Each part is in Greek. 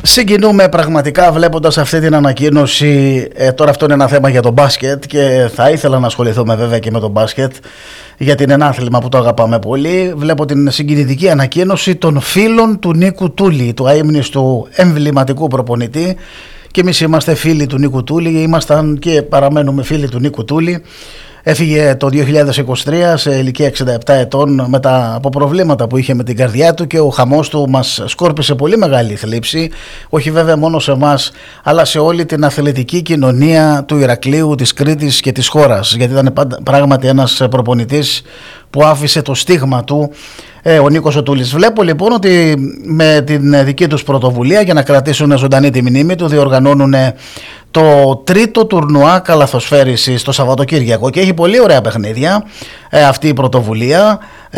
Συγκινούμε πραγματικά βλέποντας αυτή την ανακοίνωση. Τώρα αυτό είναι ένα θέμα για το μπάσκετ και θα ήθελα να ασχοληθούμε βέβαια και με το μπάσκετ, γιατί είναι ένα άθλημα που το αγαπάμε πολύ. Βλέπω την συγκινητική ανακοίνωση των φίλων του Νίκου Τούλη, του αείμνηστου εμβληματικού προπονητή. Και εμείς είμαστε φίλοι του Νίκου Τούλη, ήμασταν και παραμένουμε φίλοι του Νίκου Τούλη. Έφυγε το 2023 σε ηλικία 67 ετών μετά από προβλήματα που είχε με την καρδιά του, και ο χαμός του μας σκόρπισε πολύ μεγάλη θλίψη, όχι βέβαια μόνο σε εμάς αλλά σε όλη την αθλητική κοινωνία του Ηρακλείου, της Κρήτης και της χώρας, γιατί ήταν πράγματι ένας προπονητής που άφησε το στίγμα του, ο Νίκος ο Τούλης. Βλέπω λοιπόν ότι με την δική τους πρωτοβουλία, για να κρατήσουν ζωντανή τη μνήμη του, διοργανώνουν το τρίτο τουρνουά καλαθοσφαίρισης το Σαββατοκύριακο και έχει πολύ ωραία παιχνίδια αυτή η πρωτοβουλία.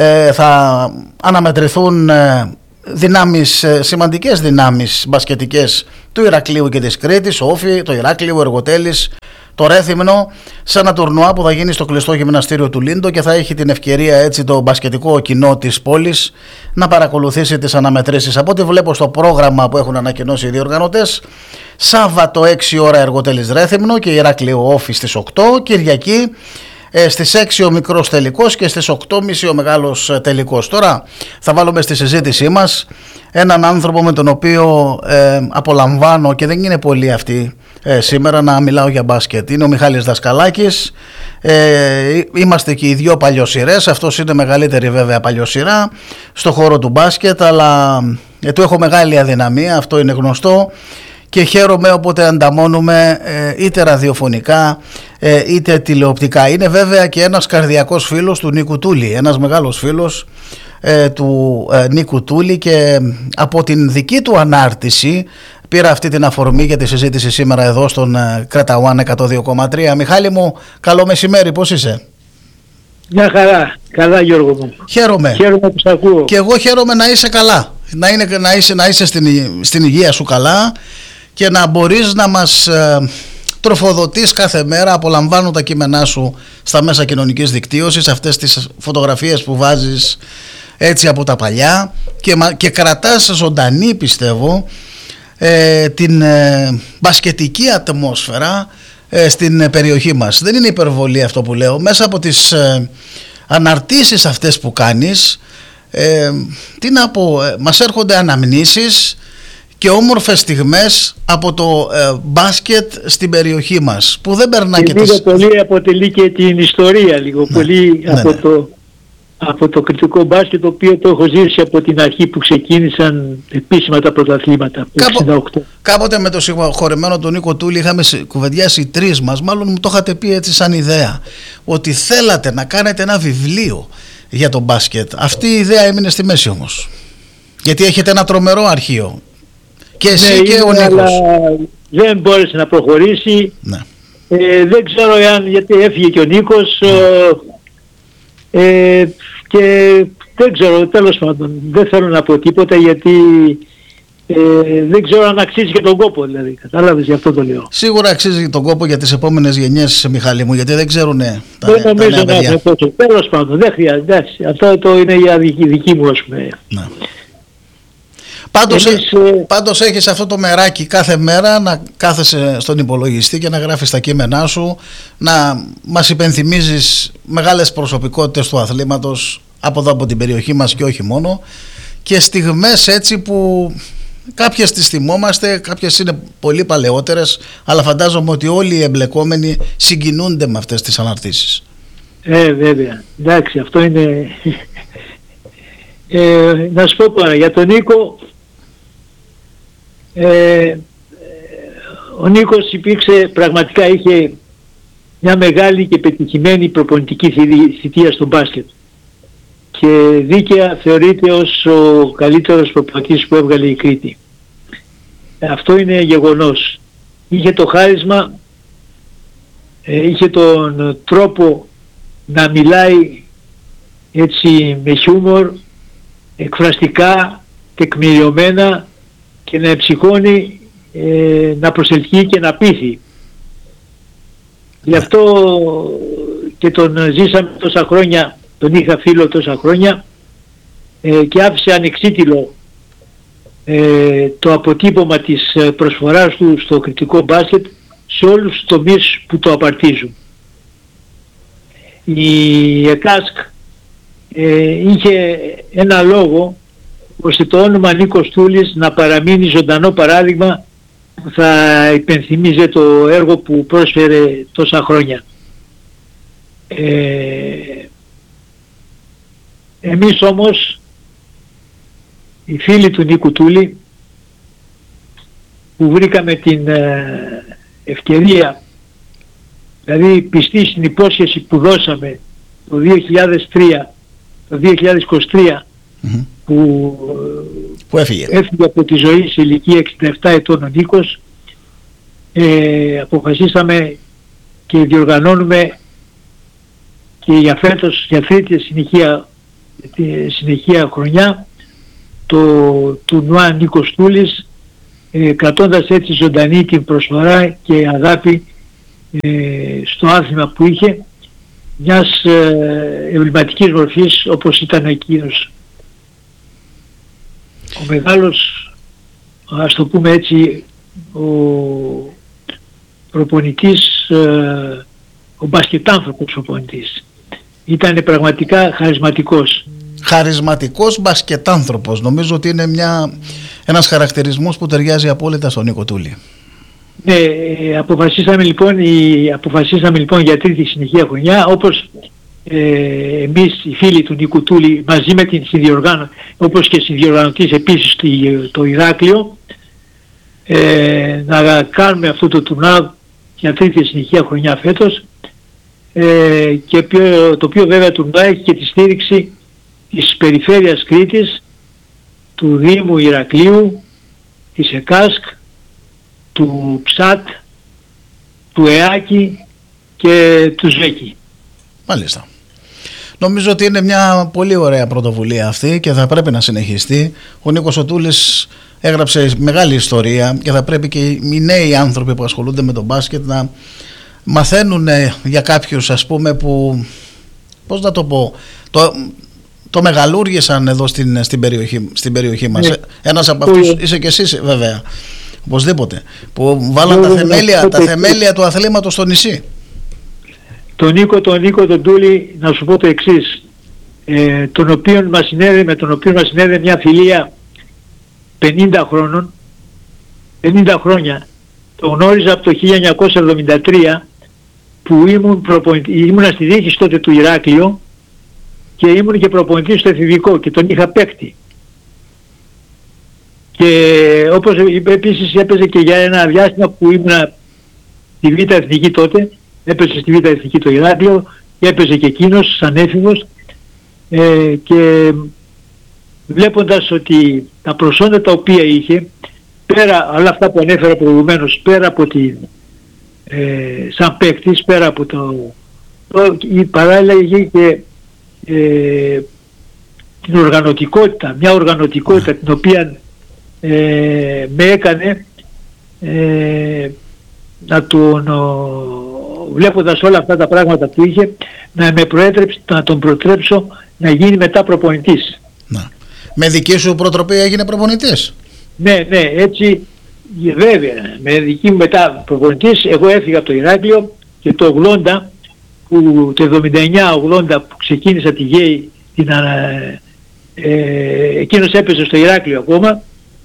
Θα αναμετρηθούν δυνάμεις, σημαντικές δυνάμεις μπασκετικές του Ηρακλείου και της Κρήτης, ο Όφη, το Ηράκλειο, ο Εργοτέλης, το Ρέθυμνο, σε ένα τουρνουά που θα γίνει στο κλειστό γυμναστήριο του Λίντο, και θα έχει την ευκαιρία έτσι το μπασκετικό κοινό της πόλης να παρακολουθήσει τις αναμετρήσεις. Από ό,τι βλέπω στο πρόγραμμα που έχουν ανακοινώσει οι διοργανωτές, Σάββατο 6 ώρα Εργοτέλης Ρέθυμνο και Ηράκλειο Όφη στις 8, Κυριακή στις 6 ο μικρός τελικός και στις 8.30 ο μεγάλος τελικός. Τώρα θα βάλουμε στη συζήτησή μας έναν άνθρωπο με τον οποίο απολαμβάνω, και δεν είναι πολλοί αυτοί σήμερα, να μιλάω για μπάσκετ. Είναι ο Μιχάλης Δασκαλάκης. Είμαστε και οι δύο παλιοσυρές. Αυτός είναι μεγαλύτερη βέβαια παλιοσυρά στο χώρο του μπάσκετ, αλλά του έχω μεγάλη αδυναμία, αυτό είναι γνωστό, και χαίρομαι όποτε ανταμώνουμε είτε ραδιοφωνικά είτε τηλεοπτικά. Είναι βέβαια και ένας καρδιακός φίλος του Νίκου Τούλη, ένας μεγάλος φίλος του Νίκου Τούλη, και από την δική του ανάρτηση πήρα αυτή την αφορμή για τη συζήτηση σήμερα εδώ στον Κραταουάν 102,3. Μιχάλη μου, καλό μεσημέρι, πώς είσαι? Μια χαρά, καλά Γιώργο μου. Χαίρομαι που σ' ακούω. Και εγώ χαίρομαι να είσαι καλά, να είσαι στην υγεία σου καλά, και να μπορείς να μας τροφοδοτείς κάθε μέρα. Απολαμβάνω τα κείμενά σου στα μέσα κοινωνικής δικτύωσης, αυτές τις φωτογραφίες που βάζεις έτσι από τα παλιά, και κρατάς ζωντανή, πιστεύω, την μπασκετική ατμόσφαιρα στην περιοχή μας. Δεν είναι υπερβολή αυτό που λέω. Μέσα από τις αναρτήσεις αυτές που κάνεις, τι να πω, μας έρχονται αναμνήσεις και όμορφες στιγμές από το μπάσκετ στην περιοχή μας, που δεν περνά και λίγο πολύ αποτελεί και την ιστορία λίγο πολύ από το κριτικό μπάσκετ, το οποίο το έχω ζήσει από την αρχή που ξεκίνησαν επίσημα τα πρωταθλήματα το 1968. Κάποτε με το συγχωρεμένο τον Νίκο Τούλη είχαμε κουβεντιάσει οι τρεις μας, μάλλον μου το είχατε πει έτσι σαν ιδέα, ότι θέλατε να κάνετε ένα βιβλίο για το μπάσκετ. Αυτή η ιδέα έμεινε στη μέση όμως, γιατί έχετε ένα τρομερό αρχείο. Και εσύ και ο Νίκος. Αλλά δεν μπόρεσε να προχωρήσει. Ναι. Δεν ξέρω γιατί έφυγε και ο Νίκος. Και δεν ξέρω, τέλος πάντων. Δεν θέλω να πω τίποτα, γιατί δεν ξέρω αν αξίζει και τον κόπο, δηλαδή. Κατάλαβες, γι' αυτό το λέω. Σίγουρα αξίζει τον κόπο για τις επόμενες γενιές, Μιχάλη μου, γιατί δεν ξέρουν τα νέα παιδιά. Τέλος πάντων, δεν χρειάζεται. Αυτό το είναι για δική μου, ας πούμε. Ναι. Πάντως έχεις αυτό το μεράκι κάθε μέρα να κάθεσαι στον υπολογιστή και να γράφεις τα κείμενά σου, να μας υπενθυμίζεις μεγάλες προσωπικότητες του αθλήματος από εδώ από την περιοχή μας και όχι μόνο, και στιγμές έτσι που κάποιες τις θυμόμαστε, κάποιες είναι πολύ παλαιότερες, αλλά φαντάζομαι ότι όλοι οι εμπλεκόμενοι συγκινούνται με αυτές τις αναρτήσεις. Βέβαια, εντάξει, αυτό είναι... να σου πω τώρα για τον Νίκο. Ο Νίκος πραγματικά είχε μια μεγάλη και πετυχημένη προπονητική θητεία στο μπάσκετ, και δίκαια θεωρείται ως ο καλύτερος προπονητής που έβγαλε η Κρήτη. Αυτό είναι γεγονός. Είχε το χάρισμα, είχε τον τρόπο να μιλάει έτσι με χιούμορ, εκφραστικά, τεκμηριωμένα, και να εψυχώνει, να προσελκύει και να πείθει. Γι' αυτό και τον ζήσαμε τόσα χρόνια, τον είχα φίλο τόσα χρόνια, και άφησε ανεξίτηλο το αποτύπωμα της προσφοράς του στο κριτικό μπάσκετ σε όλους τους τομείς που το απαρτίζουν. Η ΕΚΑΣΚ είχε ένα λόγο ώστε το όνομα Νίκος Τούλης να παραμείνει ζωντανό παράδειγμα που θα υπενθυμίζει το έργο που πρόσφερε τόσα χρόνια. Εμείς όμως, οι φίλοι του Νίκου Τούλη, που βρήκαμε την ευκαιρία, δηλαδή πιστοί στην υπόσχεση που δώσαμε το 2003, το 2023, που έφυγε από τη ζωή σε ηλικία 67 ετών ο Νίκος, αποφασίσαμε και διοργανώνουμε και για φέτος, για τρίτη συνεχεία χρονιά, το τουρνουά Νίκος Τούλης, κρατώντας έτσι ζωντανή την προσφορά και αγάπη στο άθλημα που είχε, μιας εμβληματικής μορφής όπως ήταν εκείνος. Ο μεγάλος, ας το πούμε έτσι, ο προπονητής, ο μπασκετάνθρωπος προπονητής, ήταν πραγματικά χαρισματικός. Χαρισματικός μπασκετάνθρωπος, νομίζω ότι είναι ένας χαρακτηρισμός που ταιριάζει απόλυτα στον Νίκο Τούλη. Ναι, αποφασίσαμε λοιπόν για τρίτη συνεχεία χρονιά, όπως εμείς οι φίλοι του Νίκου Τούλη μαζί με την συνδιοργάνωση, όπως και συνδιοργανωτής επίσης το Ηράκλειο, να κάνουμε αυτό το τουρνουά για τρίτη συνεχεία χρονιά φέτος, και το οποίο βέβαια τουρνουά έχει και τη στήριξη της Περιφέρειας Κρήτης, του Δήμου Ηρακλείου, της ΕΚΑΣΚ, του ΨΑΤ, του ΕΑΚΙ και του ΖΕΚΙ. Μάλιστα. Νομίζω ότι είναι μια πολύ ωραία πρωτοβουλία αυτή και θα πρέπει να συνεχιστεί. Ο Νίκος ο Τούλης έγραψε μεγάλη ιστορία και θα πρέπει και οι νέοι άνθρωποι που ασχολούνται με τον μπάσκετ να μαθαίνουν για κάποιους, ας πούμε, που, πώς να το πω, το μεγαλούργησαν εδώ στην περιοχή μας. Ένας από αυτούς είσαι και εσείς βέβαια, οπωσδήποτε, που βάλαν τα θεμέλια του αθλήματος στο νησί. Τον Νίκο τον Τούλη, να σου πω το εξής, με τον οποίο μας συνέδε μια φιλία 50 χρόνων, 50 χρόνια. Το γνώριζα από το 1973 που ήμουνα στη διοίκηση τότε του Ηράκλειο και ήμουν και προπονητής στο εφηβικό και τον είχα παίκτη. Και όπως επίσης έπαιζε και για ένα διάστημα που ήμουνα στη Β' Εθνική τότε, έπαιζε στη Β' Εθνική το Ηράκλειο και έπαιζε και εκείνος σαν έφηβος, και βλέποντας ότι τα προσόντα τα οποία είχε, πέρα όλα αυτά που ανέφερα προηγουμένως, πέρα από την σαν παίκτης, πέρα από παράλληλα είχε και την οργανωτικότητα, μια οργανωτικότητα την οποία με έκανε βλέποντας όλα αυτά τα πράγματα που είχε, να τον προτρέψω να γίνει μετά προπονητής. Να. Με δική σου προτροπή έγινε προπονητής? Ναι, έτσι, βέβαια, με δική μου μετά προπονητής. Εγώ έφυγα από το Ηράκλειο και το 80, το 79-80 που ξεκίνησα τη ΓΕΗ, εκείνος έπαιζε στο Ηράκλειο ακόμα.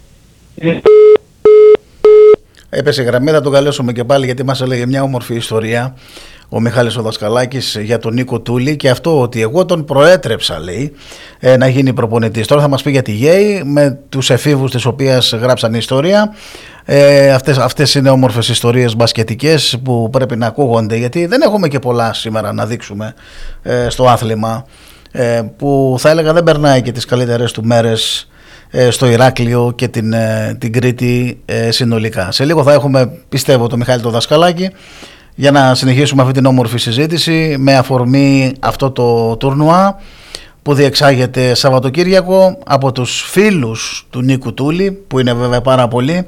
Έπεσε η γραμμή, θα τον καλέσουμε και πάλι, γιατί μας έλεγε μια όμορφη ιστορία ο Μιχάλης ο Δασκαλάκης για τον Νίκο Τούλη και αυτό ότι εγώ τον προέτρεψα, λέει, να γίνει προπονητής. Τώρα θα μας πει για τη ΓΕΗ με τους εφήβους της οποίας γράψαν ιστορία. Αυτές είναι όμορφες ιστορίες μπασκετικές που πρέπει να ακούγονται, γιατί δεν έχουμε και πολλά σήμερα να δείξουμε στο άθλημα, που θα έλεγα δεν περνάει και τις καλύτερες του μέρες στο Ηράκλειο και την Κρήτη συνολικά. Σε λίγο θα έχουμε, πιστεύω, τον Μιχάλη τον Δασκαλάκη για να συνεχίσουμε αυτή την όμορφη συζήτηση με αφορμή αυτό το τουρνουά που διεξάγεται Σαββατοκύριακο από τους φίλους του Νίκου Τούλη, που είναι βέβαια πάρα πολλοί,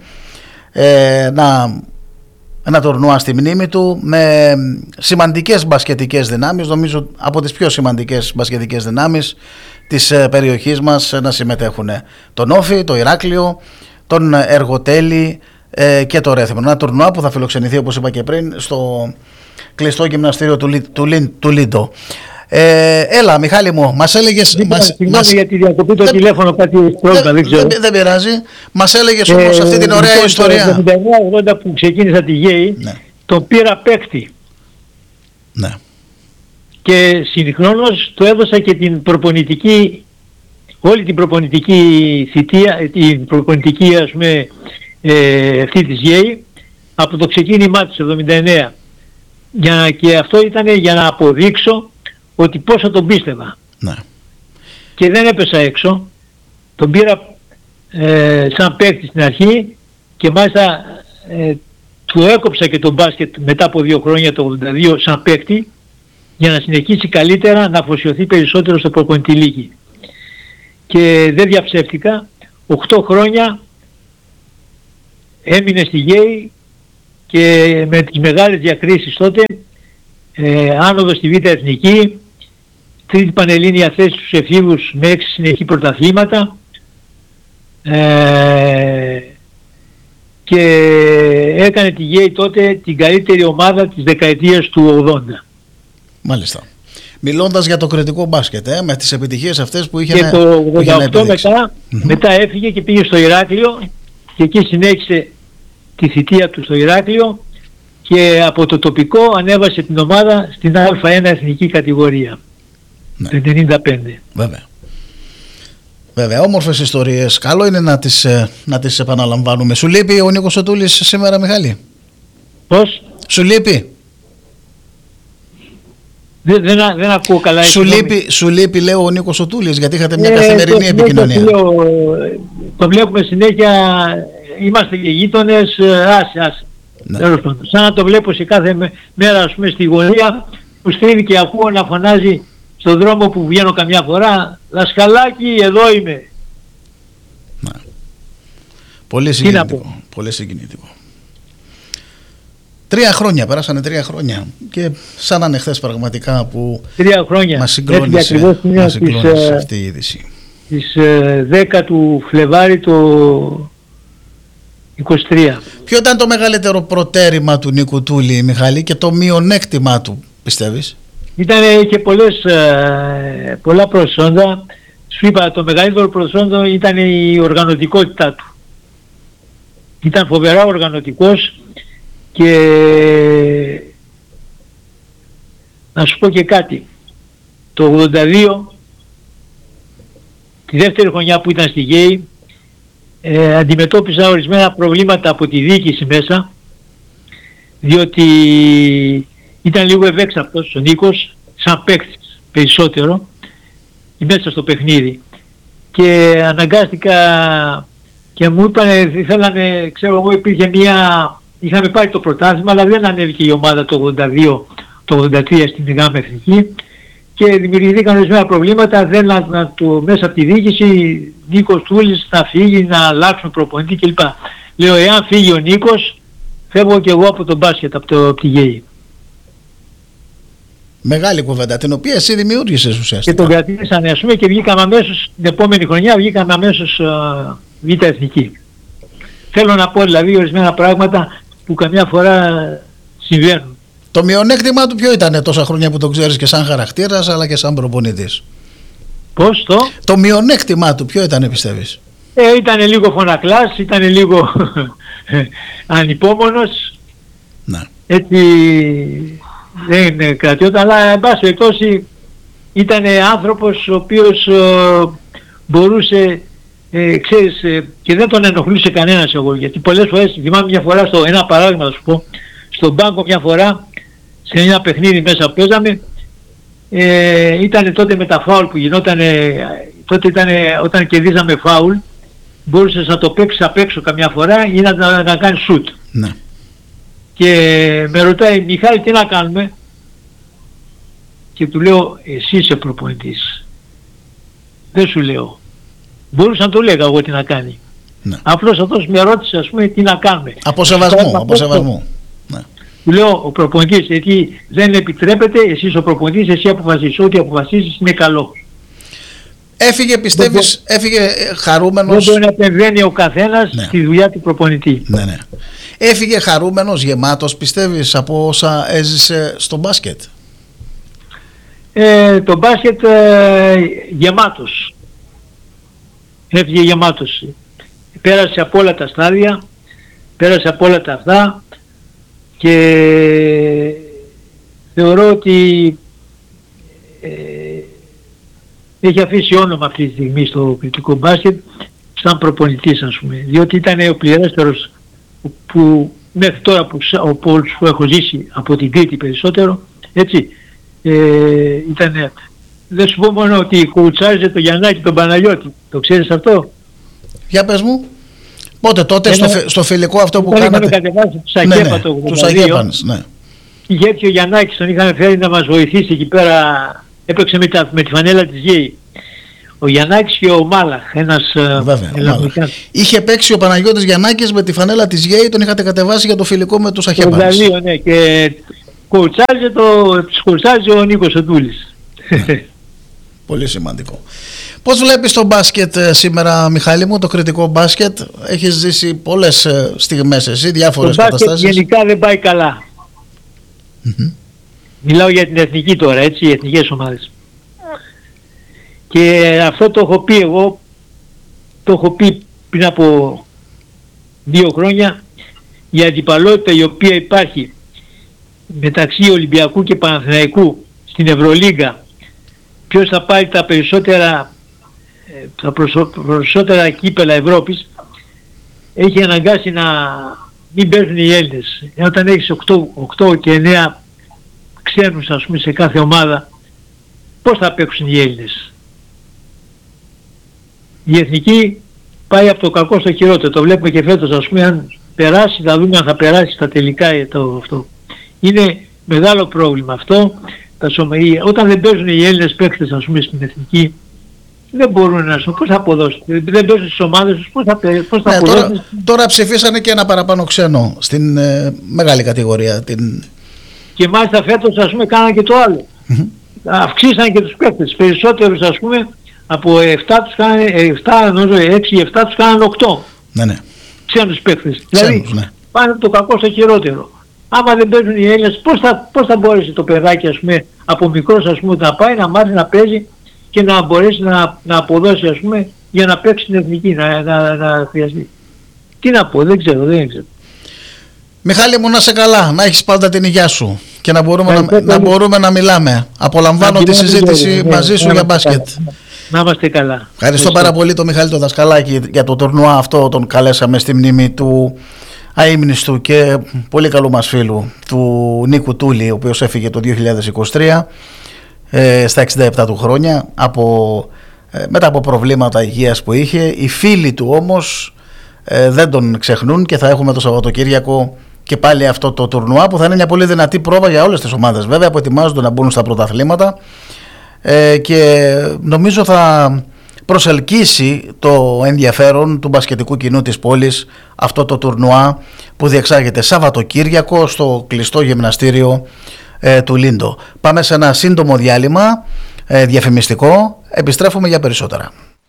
ένα τουρνουά στη μνήμη του με σημαντικές μπασκετικές δυνάμεις, νομίζω από τις πιο σημαντικές μπασκετικές δυνάμεις της περιοχής μας να συμμετέχουν. Τον Όφη, το Ηράκλειο, τον Εργοτέλη και το Ρέθυμνο. Ένα τουρνουά που θα φιλοξενηθεί, όπως είπα και πριν, στο κλειστό γυμναστήριο του Λίντο. Έλα, Μιχάλη μου, μας έλεγες... Συγγνώμη για τη διακοπή το τηλέφωνο, κάτι πρόβλημα, δεν ξέρω. Δεν πειράζει. Μας έλεγες όμως αυτή την ωραία ιστορία. Το 79-80 που ξεκίνησα τη ΓΕΗ, τον πήρα παίκτη. Ναι. Και συγχρόνως του έδωσα και την προπονητική, όλη την προπονητική θητεία, την προπονητική, ας πούμε, αυτή της ΓΕΗ, από το ξεκίνημά της 79. Και αυτό ήταν για να αποδείξω ότι πόσο τον πίστευα. Ναι. Και δεν έπεσα έξω. Τον πήρα σαν παίκτη στην αρχή και μάλιστα του έκοψα και τον μπάσκετ μετά από 2 χρόνια, το 82, σαν παίκτη, για να συνεχίσει καλύτερα, να αφοσιωθεί περισσότερο στο προπονητηλίκι. Και δεν διαψεύτηκα. 8 χρόνια έμεινε στη ΓΕΗ και με τις μεγάλες διακρίσεις τότε, άνοδο στη Β' Εθνική, τρίτη πανελλήνια θέση στους εφήβους με 6 συνεχή πρωταθλήματα, και έκανε τη ΓΕΗ τότε την καλύτερη ομάδα της δεκαετίας του 80. Μάλιστα. Μιλώντας για το κριτικό μπάσκετ, με τις επιτυχίες αυτές που είχε. Και το 88 μετά έφυγε και πήγε στο Ηράκλειο και εκεί συνέχισε τη θητεία του στο Ηράκλειο και από το τοπικό ανέβασε την ομάδα στην Α1 εθνική κατηγορία. Ναι. Το 95. Βέβαια, όμορφες ιστορίες. Καλό είναι να τις επαναλαμβάνουμε. Σου λείπει ο Νίκος ο Τούλης σήμερα, Μιχάλη? Πώς? Σου λείπει? Δεν ακούω καλά. Σου λείπει, λέω, ο Νίκος ο Τούλης, γιατί είχατε μια καθημερινή επικοινωνία. Το βλέπουμε συνέχεια, είμαστε και γείτονες, άσε. Ναι. Σαν να το βλέπω σε κάθε μέρα, ας πούμε, στη γωνία που στρίβει και ακούω να φωνάζει στον δρόμο που βγαίνω καμιά φορά, «Δασκαλάκι, εδώ είμαι». Ναι. Πολύ συγκινητικό. Πολύ συγκινητικό. 3 χρόνια, περάσανε 3 χρόνια και σαν να είναι χθες πραγματικά που 3 χρόνια. Μας συγκλώνησε αυτή η είδηση. Στις 10 του Φλεβάρι το 23. Ποιο ήταν το μεγαλύτερο προτέρημα του Νίκου Τούλη, Μιχάλη, και το μειονέκτημά του, πιστεύεις? Είχε πολλά προσόντα. Σου είπα, το μεγαλύτερο προσόντο ήταν η οργανωτικότητά του. Ήταν φοβερά οργανωτικός και να σου πω και κάτι. Το 82, τη δεύτερη χρονιά που ήταν στη ΓΕΗ, αντιμετώπιζα ορισμένα προβλήματα από τη διοίκηση μέσα, διότι ήταν λίγο ευέξαπτος ο Νίκος, σαν παίκτης περισσότερο, μέσα στο παιχνίδι. Και αναγκάστηκα και μου είπανε, θέλανε, ξέρω εγώ, είχαμε πάρει το πρωτάθλημα, αλλά δεν ανέβηκε η ομάδα το 82, το 83 στην ΓΑΜ Εθνική και δημιουργηθήκαν ορισμένα προβλήματα, μέσα από τη διοίκηση, Νίκος Τούλης να φύγει, να αλλάξουν προπονητή κλπ. Λέω, εάν φύγει ο Νίκος, φεύγω και εγώ από τον μπάσκετ, από τη ΓΕΗ. Μεγάλη κουβέντα, την οποία εσύ δημιούργησες ουσιαστικά. Και τον κρατήσανε, ας πούμε, και βγήκαμε αμέσως, την επόμενη χρονιά βγήκαμε αμέσως Β' Εθνική. Θέλω να πω δηλαδή ορισμένα πράγματα που καμιά φορά συμβαίνουν. Το μειονέκτημα του ποιο ήταν τόσα χρόνια που το ξέρεις και σαν χαρακτήρας αλλά και σαν προπονητής? Πώς το? Το μειονέκτημα του ποιο ήταν, πιστεύεις? Ήταν λίγο φωνακλάς, ήταν λίγο ανυπόμονος. Να. Έτσι δεν κρατιόταν, αλλά εν πάση περιπτώσει ήταν άνθρωπος ο οποίος μπορούσε, ξέρεις, και δεν τον ενοχλούσε κανένας εγώ, γιατί πολλές φορές, θυμάμαι μια φορά, ένα παράδειγμα θα σου πω, στον μπάνκο μια φορά, σε ένα παιχνίδι μέσα που παίζαμε, ήταν τότε με τα φάουλ που γινόταν, τότε ήταν όταν κερδίζαμε φάουλ, μπορούσες να το παίξεις απ' έξω καμιά φορά ή να κάνεις σουτ. Ναι. Και με ρωτάει, Μιχάλη, τι να κάνουμε? Και του λέω, εσύ είσαι προπονητής. Δεν σου λέω. Μπορούσα να το λέγα εγώ τι να κάνει. Ναι. Απλώς αυτός με ρώτησε, ας πούμε, τι να κάνουμε. Από σεβασμό. Ναι. Του λέω, ο προπονητής, γιατί δεν επιτρέπεται, εσύ ο προπονητής, εσύ αποφασίζεις, ό,τι αποφασίζεις είναι καλό. Έφυγε, πιστεύεις, έφυγε χαρούμενος? Δεν μπορεί να επεμβαίνει ο καθένας στη δουλειά του προπονητή. Ναι. Έφυγε χαρούμενος, γεμάτος, πιστεύεις, από όσα έζησε στο μπάσκετ? Το μπάσκετ γεμάτος. Έφυγε γεμάτος. Πέρασε από όλα τα στάδια, πέρασε από όλα τα αυτά και θεωρώ ότι έχει αφήσει όνομα αυτή τη στιγμή στο κριτικό μπάσκετ σαν προπονητής, ας πούμε, διότι ήταν ο πληρέστερος που μέχρι τώρα από όλους που έχω ζήσει από την Κρήτη περισσότερο, έτσι, ήταν, δεν σου πω μόνο ότι κουτσάριζε το Γιαννάκη τον Παναγιώτη, το ξέρεις αυτό? Για πες μου. Πότε τότε στο φιλικό αυτό που κάνατε? Είχαμε κατεβάσει τους Αγέπα το 82. Ναι. Είχε έρθει ο Γιαννάκης, τον είχαμε φέρει να μας βοηθήσει εκεί πέρα, έπαιξε με τη φανέλα της ΓΕΙ. Ο Γιαννάκης και ο Μάλαχ, ένας Ελλαδικός. Είχε παίξει ο Παναγιώτης Γιαννάκης με τη φανέλα της ΓΕΙ, τον είχατε κατεβάσει για το φιλικό με τους Αχέπανες. Το ναι, και κουρτσάριζε ο Νίκος ο Τούλης. Πολύ σημαντικό. Πώς βλέπεις το μπάσκετ σήμερα, Μιχάλη μου, το κριτικό μπάσκετ? Έχεις ζήσει πολλές στιγμές εσύ, διάφορες καταστάσεις. Το μπάσκετ γενικά δεν πάει καλά. Μιλάω για την εθνική τώρα, έτσι, οι εθνικές ομάδες. Και αυτό το έχω πει εγώ, το έχω πει πριν από 2 χρόνια, η αντιπαλότητα η οποία υπάρχει μεταξύ Ολυμπιακού και Παναθηναϊκού στην Ευρωλίγκα, ποιος θα πάρει τα περισσότερα κύπελα Ευρώπης, έχει αναγκάσει να μην παίζουν οι Έλληνες. Όταν έχεις 8 και 9 ξένους, ας πούμε, σε κάθε ομάδα, πώς θα παίξουν οι Έλληνες? Η εθνική πάει από το κακό στο χειρότερο. Το βλέπουμε και φέτος, ας πούμε, αν περάσει, θα δούμε αν θα περάσει στα τελικά αυτό. Είναι μεγάλο πρόβλημα αυτό. Όταν δεν παίζουν οι Έλληνες παίκτες, ας πούμε, στην εθνική, δεν μπορούν να πώς θα αποδώσουν. Δεν παίζουν στις ομάδες τους, πώς θα αποδώσουν. Τώρα ψηφίσανε και ένα παραπάνω ξένο στην μεγάλη κατηγορία. Και μάλιστα φέτος, ας πούμε, κάνανε και το άλλο. Αυξήσανε και τους παίκτες. Περισσότερους, ας πούμε, από 7 τους κάνανε, 6 ή 7 τους κάνανε 8. Ναι. Ξένους παίκτες. Δηλαδή πάνε από το κακό στο χειρότερο. Άμα δεν παίζουν οι Έλληνες, πώς θα μπορέσει το παιδάκι, ας πούμε, από μικρός, ας πούμε, να πάει να μάθει να παίζει και να μπορέσει να αποδώσει, ας πούμε, για να παίξει την εθνική, να χρειαστεί. Τι να πω, δεν ξέρω. Μιχάλη μου, να σε καλά, να έχεις πάντα την υγειά σου και να μπορούμε να μιλάμε. Απολαμβάνω τη συζήτηση μαζί σου για μπάσκετ. Να είμαστε καλά. Ευχαριστώ πάρα πολύ τον Μιχάλη τον Δασκαλάκη για το τουρνουά αυτό. Τον καλέσαμε στη μνήμη του αείμνηστου και πολύ καλού μας φίλου του Νίκου Τούλη, ο οποίος έφυγε το 2023 στα 67 του χρόνια μετά από προβλήματα υγείας που είχε. Οι φίλοι του όμως δεν τον ξεχνούν και θα έχουμε το Σαββατοκύριακο και πάλι αυτό το τουρνουά που θα είναι μια πολύ δυνατή πρόβα για όλες τις ομάδες βέβαια που ετοιμάζονται να μπουν στα πρωταθλήματα και νομίζω θα προσελκύσει το ενδιαφέρον του μπασκετικού κοινού της πόλης αυτό το τουρνουά που διεξάγεται Σαββατοκύριακο στο κλειστό γυμναστήριο του Λίντο. Πάμε σε ένα σύντομο διάλειμμα διαφημιστικό, επιστρέφουμε για περισσότερα.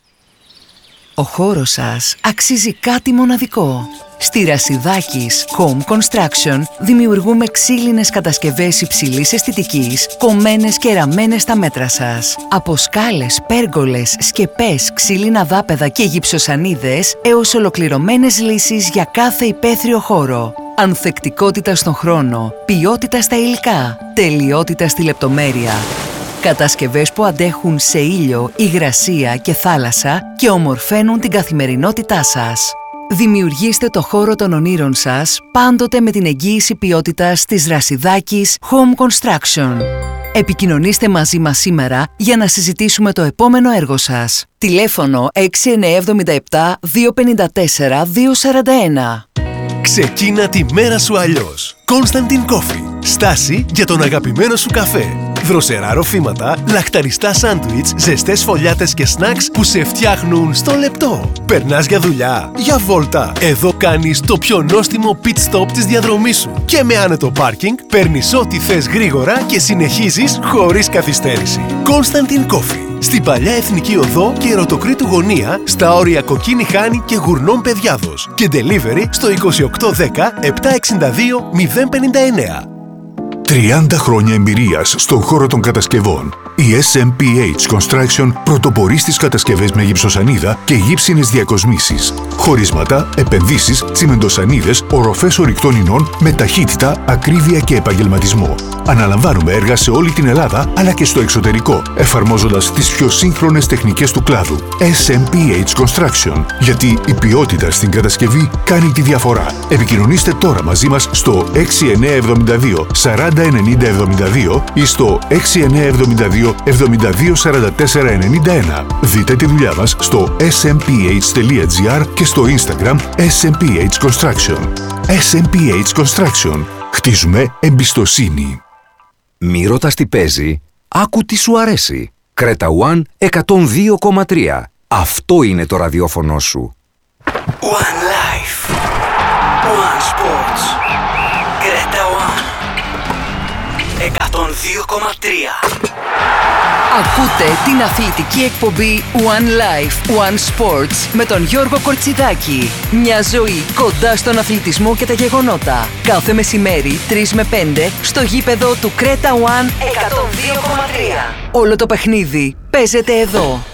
Ο χώρος σας αξίζει κάτι μοναδικό. Στη Ρασιδάκης Home Construction δημιουργούμε ξύλινες κατασκευές υψηλής αισθητικής, κομμένες και ραμμένες στα μέτρα σας. Από σκάλες, πέργολες, σκεπές, ξύλινα δάπεδα και γυψοσανίδες έως ολοκληρωμένες λύσεις για κάθε υπαίθριο χώρο. Ανθεκτικότητα στον χρόνο, ποιότητα στα υλικά, τελειότητα στη λεπτομέρεια. Κατασκευές που αντέχουν σε ήλιο, υγρασία και θάλασσα και ομορφαίνουν την καθημερινότητά σας. Δημιουργήστε το χώρο των ονείρων σας πάντοτε με την εγγύηση ποιότητας της Ρασιδάκης Home Construction. Επικοινωνήστε μαζί μας σήμερα για να συζητήσουμε το επόμενο έργο σας. Τηλέφωνο 6977 254 241. Ξεκίνα τη μέρα σου αλλιώς. Constant Coffee. Στάση για τον αγαπημένο σου καφέ. Δροσερά ροφήματα, λαχταριστά σάντουιτς, ζεστές φωλιάτες και σνακς που σε φτιάχνουν στο λεπτό. Περνάς για δουλειά, για βόλτα. Εδώ κάνεις το πιο νόστιμο pit stop της διαδρομής σου. Και με άνετο πάρκινγκ παίρνεις ό,τι θες γρήγορα και συνεχίζεις χωρίς καθυστέρηση. Constantin Coffee. Στην Παλιά Εθνική Οδό και Ερωτοκρήτου Γωνία, στα όρια Κοκκίνη Χάνη και Γουρνών Παιδιάδος. Και delivery στο 2810 762 059. 30 χρόνια εμπειρίας στον χώρο των κατασκευών. Η SMPH Construction πρωτοπορεί στις κατασκευές με γυψοσανίδα και γύψινες διακοσμήσεις. Χωρίσματα, επενδύσεις, τσιμεντοσανίδες, οροφές ορυκτών ινών με ταχύτητα, ακρίβεια και επαγγελματισμό. Αναλαμβάνουμε έργα σε όλη την Ελλάδα αλλά και στο εξωτερικό, εφαρμόζοντας τις πιο σύγχρονες τεχνικές του κλάδου. SMPH Construction. Γιατί η ποιότητα στην κατασκευή κάνει τη διαφορά. Επικοινωνήστε τώρα μαζί μας στο 6972 40 90 72 ή στο 6972 72 44 91. Δείτε τη δουλειά μας στο smph.gr και στο Instagram SMPH Construction. SMPH Construction. Χτίζουμε εμπιστοσύνη. Μη ρωτάς τι παίζει, άκου τι σου αρέσει. Κρέτα One 102,3. Αυτό είναι το ραδιόφωνο σου. One Life. One Sports. Κρέτα One 102,3. Ακούτε την αθλητική εκπομπή One Life, One Sports με τον Γιώργο Κορτσιδάκη. Μια ζωή κοντά στον αθλητισμό και τα γεγονότα. Κάθε μεσημέρι 3 με 5 στο γήπεδο του Κρέτα One 102,3. Όλο το παιχνίδι παίζεται εδώ.